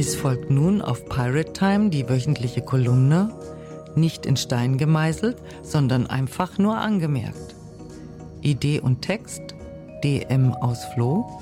Es folgt nun auf Pirate Time die wöchentliche Kolumne, nicht in Stein gemeißelt, sondern einfach nur angemerkt. Idee und Text, DM aus Floh.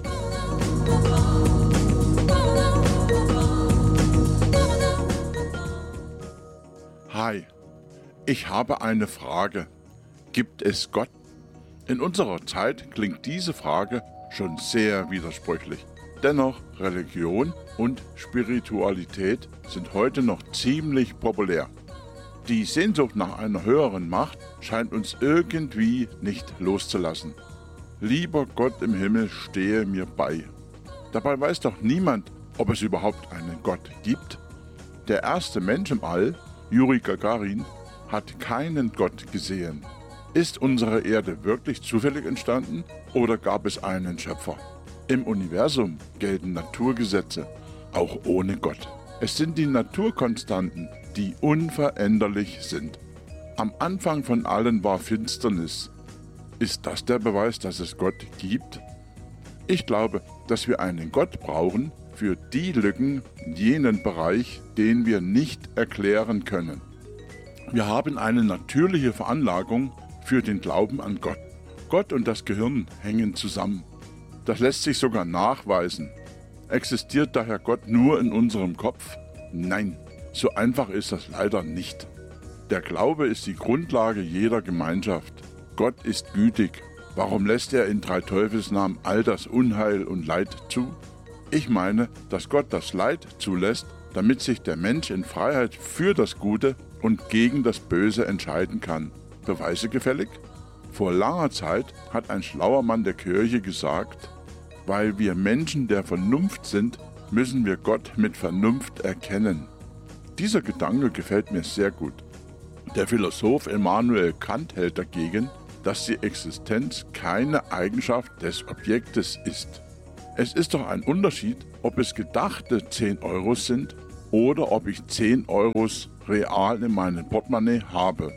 Hi, ich habe eine Frage. Gibt es Gott? In unserer Zeit klingt diese Frage schon sehr widersprüchlich. Dennoch, Religion und Spiritualität sind heute noch ziemlich populär. Die Sehnsucht nach einer höheren Macht scheint uns irgendwie nicht loszulassen. Lieber Gott im Himmel, stehe mir bei. Dabei weiß doch niemand, ob es überhaupt einen Gott gibt. Der erste Mensch im All, Juri Gagarin, hat keinen Gott gesehen. Ist unsere Erde wirklich zufällig entstanden oder gab es einen Schöpfer? Im Universum gelten Naturgesetze, auch ohne Gott. Es sind die Naturkonstanten, die unveränderlich sind. Am Anfang von allen war Finsternis. Ist das der Beweis, dass es Gott gibt? Ich glaube, dass wir einen Gott brauchen für die Lücken, jenen Bereich, den wir nicht erklären können. Wir haben eine natürliche Veranlagung für den Glauben an Gott. Gott und das Gehirn hängen zusammen. Das lässt sich sogar nachweisen. Existiert daher Gott nur in unserem Kopf? Nein, so einfach ist das leider nicht. Der Glaube ist die Grundlage jeder Gemeinschaft. Gott ist gütig. Warum lässt er in drei Teufelsnamen all das Unheil und Leid zu? Ich meine, dass Gott das Leid zulässt, damit sich der Mensch in Freiheit für das Gute und gegen das Böse entscheiden kann. Beweise gefällig? Vor langer Zeit hat ein schlauer Mann der Kirche gesagt, weil wir Menschen der Vernunft sind, müssen wir Gott mit Vernunft erkennen. Dieser Gedanke gefällt mir sehr gut. Der Philosoph Immanuel Kant hält dagegen, dass die Existenz keine Eigenschaft des Objektes ist. Es ist doch ein Unterschied, ob es gedachte 10 € sind oder ob ich 10 € real in meinem Portemonnaie habe.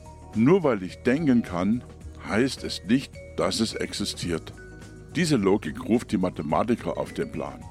Nur weil ich denken kann, heißt es nicht, dass es existiert. Diese Logik ruft die Mathematiker auf den Plan.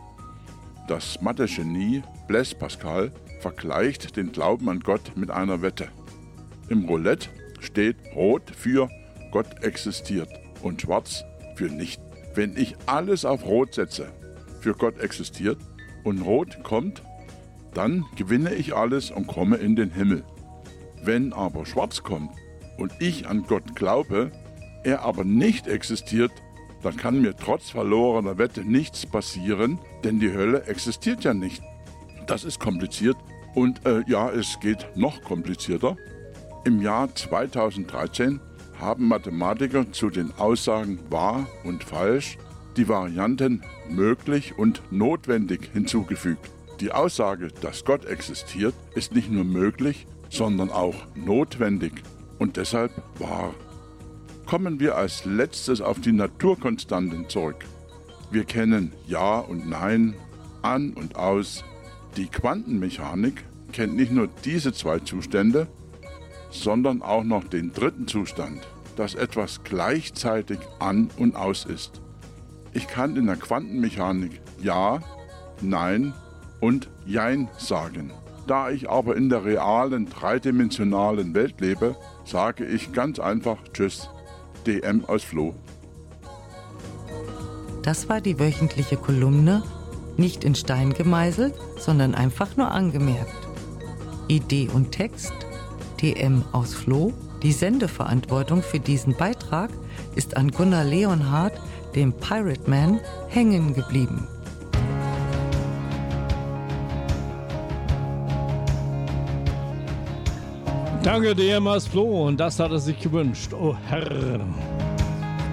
Das Mathe-Genie Blaise Pascal vergleicht den Glauben an Gott mit einer Wette. Im Roulette steht Rot für Gott existiert und Schwarz für nicht. Wenn ich alles auf Rot setze, für Gott existiert, und Rot kommt, dann gewinne ich alles und komme in den Himmel. Wenn aber Schwarz kommt und ich an Gott glaube, er aber nicht existiert, dann kann mir trotz verlorener Wette nichts passieren, denn die Hölle existiert ja nicht. Das ist kompliziert und es geht noch komplizierter. Im Jahr 2013 haben Mathematiker zu den Aussagen wahr und falsch die Varianten möglich und notwendig hinzugefügt. Die Aussage, dass Gott existiert, ist nicht nur möglich, sondern auch notwendig und deshalb wahr. Kommen wir als letztes auf die Naturkonstanten zurück. Wir kennen Ja und Nein, an und aus. Die Quantenmechanik kennt nicht nur diese zwei Zustände, sondern auch noch den dritten Zustand, dass etwas gleichzeitig an und aus ist. Ich kann in der Quantenmechanik Ja, Nein und Jein sagen. Da ich aber in der realen, dreidimensionalen Welt lebe, sage ich ganz einfach Tschüss, DM aus Floh. Das war die wöchentliche Kolumne, nicht in Stein gemeißelt, sondern einfach nur angemerkt. Idee und Text, DM aus Floh. Die Sendeverantwortung für diesen Beitrag ist an Gunnar Leonhardt, dem Pirate Man, hängen geblieben. Danke, DM aus Floh, und das hat er sich gewünscht. Oh Herr.